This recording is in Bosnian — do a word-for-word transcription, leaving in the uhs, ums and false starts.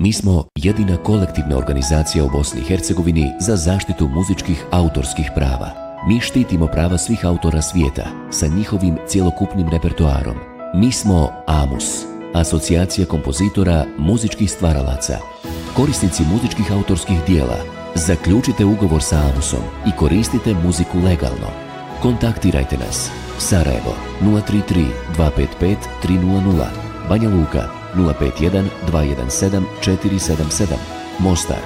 Mi smo jedina kolektivna organizacija u Bosni i Hercegovini za zaštitu muzičkih autorskih prava. Mi štitimo prava svih autora svijeta sa njihovim cjelokupnim repertoarom. Mi smo AMUS, Asocijacija kompozitora muzičkih stvaralaca. Korisnici muzičkih autorskih dijela, zaključite ugovor sa AMUSom i koristite muziku legalno. Kontaktirajte nas. Sarajevo nula tri tri dva pet pet tri nula nula, Banja Luka nula pet jedan dva jedan sedam četiri sedam sedam, Mostar